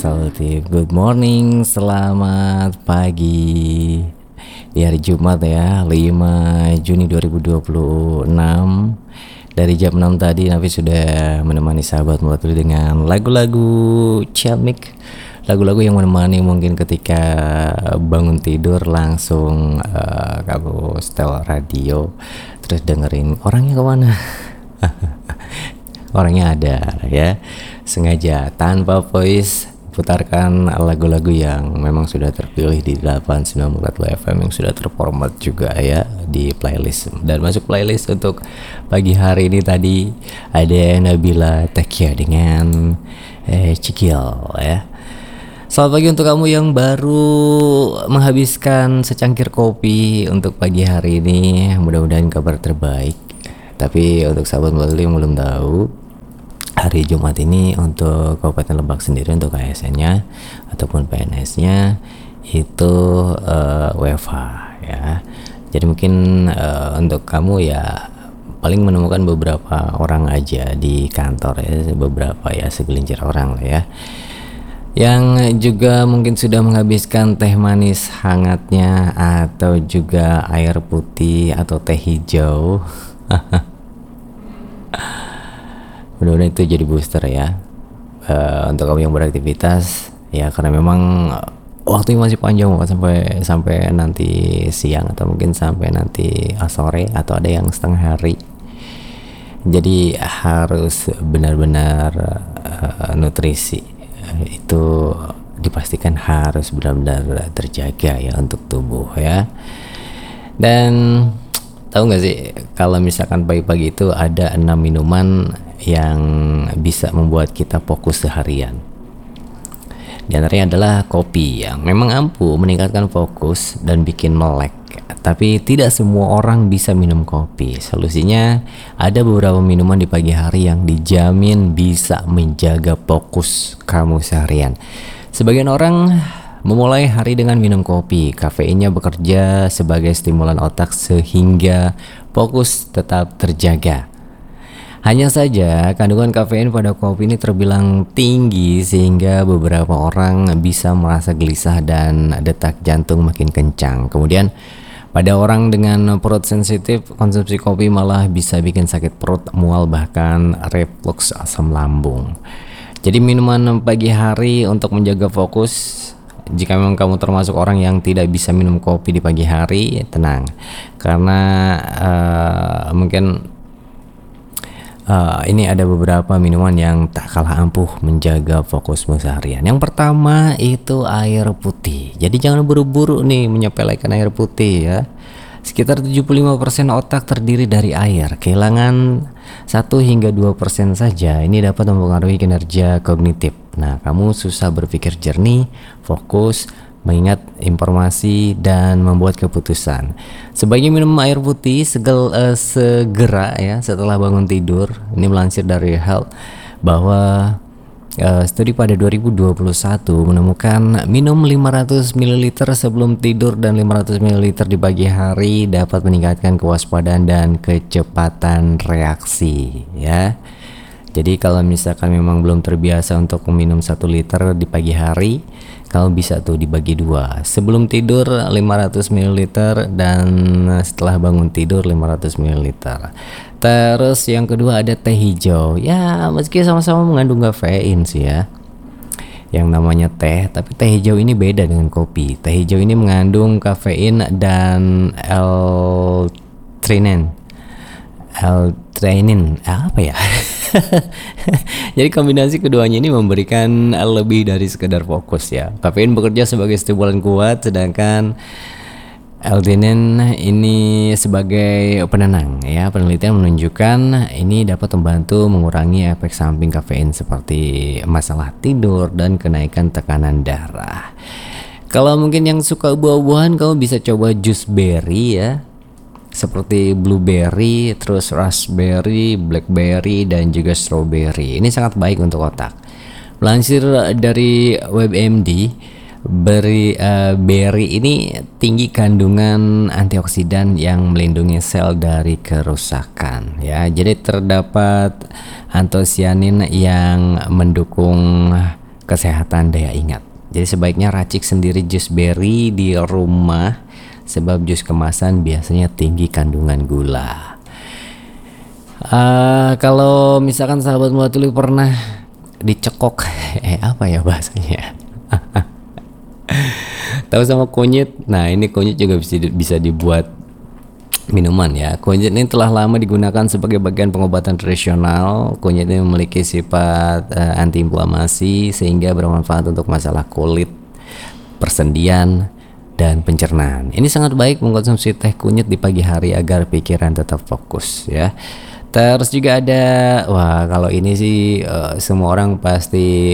Solutif. Good morning, selamat pagi di hari Jumat ya, 5 Juni 2026. Dari jam 6 tadi Nafi sudah menemani sahabat melatih dengan lagu-lagu ciamik, lagu-lagu yang menemani mungkin ketika bangun tidur langsung kamu setel radio terus dengerin orangnya kemana. Orangnya ada ya, sengaja tanpa voice putarkan lagu-lagu yang memang sudah terpilih di 89.2 FM yang sudah terformat juga ya di playlist. Dan masuk playlist untuk pagi hari ini tadi ada Nabila Takia dengan Cikil ya. Selamat pagi untuk kamu yang baru menghabiskan secangkir kopi untuk pagi hari ini. Mudah-mudahan kabar terbaik. Tapi untuk sahabat melalui yang belum tahu, hari Jumat ini untuk Kabupaten Lebak sendiri untuk ASN-nya ataupun PNS-nya itu WFH ya. Jadi mungkin untuk kamu ya paling menemukan beberapa orang aja di kantor ya, beberapa ya segelintir orang lah ya. Yang juga mungkin sudah menghabiskan teh manis hangatnya atau juga air putih atau teh hijau. Mudah-mudahan itu jadi booster ya untuk kamu yang beraktivitas ya, karena memang waktunya masih panjang banget sampai nanti siang atau mungkin sampai nanti sore atau ada yang setengah hari. Jadi harus benar-benar nutrisi itu dipastikan harus benar-benar terjaga ya untuk tubuh ya. Dan tahu nggak sih kalau misalkan pagi-pagi itu ada 6 minuman yang bisa membuat kita fokus seharian. Di antaranya adalah kopi yang memang ampuh meningkatkan fokus dan bikin melek. Tapi tidak semua orang bisa minum kopi. Solusinya ada beberapa minuman di pagi hari yang dijamin bisa menjaga fokus kamu seharian. Sebagian orang memulai hari dengan minum kopi. Kafeinnya bekerja sebagai stimulan otak sehingga fokus tetap terjaga. Hanya saja kandungan kafein pada kopi ini terbilang tinggi sehingga beberapa orang bisa merasa gelisah dan detak jantung makin kencang. Kemudian pada orang dengan perut sensitif, konsumsi kopi malah bisa bikin sakit perut, mual, bahkan reflux asam lambung. Jadi minuman pagi hari untuk menjaga fokus. Jika memang kamu termasuk orang yang tidak bisa minum kopi di pagi hari, tenang, karena mungkin ini ada beberapa minuman yang tak kalah ampuh menjaga fokusmu seharian. Yang pertama itu air putih. Jadi jangan buru-buru nih menyepelekan air putih ya. Sekitar 75% otak terdiri dari air. Kehilangan 1 hingga 2% saja ini dapat mempengaruhi kinerja kognitif. Nah, kamu susah berpikir jernih, fokus, mengingat informasi dan membuat keputusan. Sebaiknya minum air putih segera ya setelah bangun tidur. Ini melansir dari Health bahwa studi pada 2021 menemukan minum 500 ml sebelum tidur dan 500 ml di pagi hari dapat meningkatkan kewaspadaan dan kecepatan reaksi ya. Jadi kalau misalkan memang belum terbiasa untuk meminum 1 liter di pagi hari, kamu bisa tuh dibagi 2. Sebelum tidur 500 ml dan setelah bangun tidur 500 ml. Terus yang kedua ada teh hijau. Ya, meski sama-sama mengandung kafein sih ya, yang namanya teh, tapi teh hijau ini beda dengan kopi. Teh hijau ini mengandung kafein dan L-theanine apa ya? Jadi kombinasi keduanya ini memberikan lebih dari sekedar fokus ya. Kafein bekerja sebagai stimulan kuat, sedangkan L-theanine ini sebagai penenang ya. Penelitian menunjukkan ini dapat membantu mengurangi efek samping kafein seperti masalah tidur dan kenaikan tekanan darah. Kalau mungkin yang suka buah-buahan, kamu bisa coba jus berry ya, seperti blueberry, terus raspberry, blackberry, dan juga strawberry. Ini sangat baik untuk otak. Melansir dari WebMD, berry ini tinggi kandungan antioksidan yang melindungi sel dari kerusakan ya. Jadi terdapat antosianin yang mendukung kesehatan daya ingat. Jadi sebaiknya racik sendiri jus beri di rumah, sebab jus kemasan biasanya tinggi kandungan gula. Kalau misalkan sahabat Mulatuli pernah dicekok, apa ya bahasanya? Tahu sama kunyit? Nah, ini kunyit juga bisa dibuat minuman ya. Kunyit ini telah lama digunakan sebagai bagian pengobatan tradisional. Kunyit ini memiliki sifat antiinflamasi sehingga bermanfaat untuk masalah kulit, persendian, dan pencernaan. Ini sangat baik mengkonsumsi teh kunyit di pagi hari agar pikiran tetap fokus ya. Terus juga ada, wah kalau ini sih semua orang pasti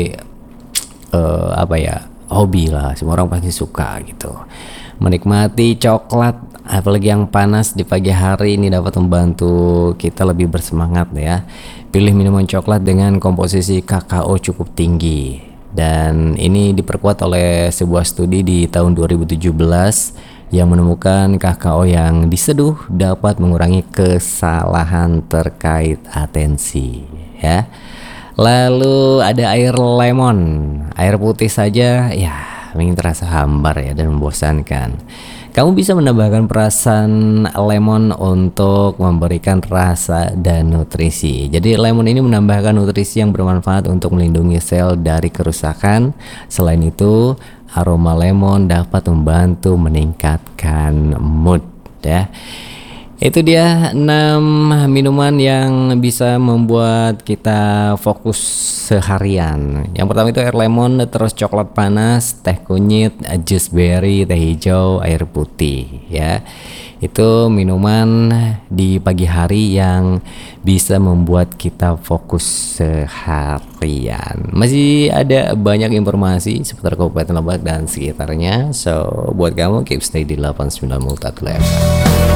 hobi lah, semua orang pasti suka gitu. Menikmati coklat, apalagi yang panas di pagi hari, ini dapat membantu kita lebih bersemangat ya. Pilih minuman coklat dengan komposisi kakao cukup tinggi, dan ini diperkuat oleh sebuah studi di tahun 2017 yang menemukan kakao yang diseduh dapat mengurangi kesalahan terkait atensi ya. Lalu ada air lemon, air putih saja ya ingin terasa hambar ya dan membosankan. Kamu bisa menambahkan perasan lemon untuk memberikan rasa dan nutrisi. Jadi lemon ini menambahkan nutrisi yang bermanfaat untuk melindungi sel dari kerusakan. Selain itu, aroma lemon dapat membantu meningkatkan mood ya. Itu dia 6 minuman yang bisa membuat kita fokus seharian. Yang pertama itu air lemon, terus coklat panas, teh kunyit, jus beri, teh hijau, air putih ya. Itu minuman di pagi hari yang bisa membuat kita fokus seharian. Masih ada banyak informasi seputar Kabupaten Lebak dan sekitarnya. So buat kamu keep stay di 89 Multatuli FM.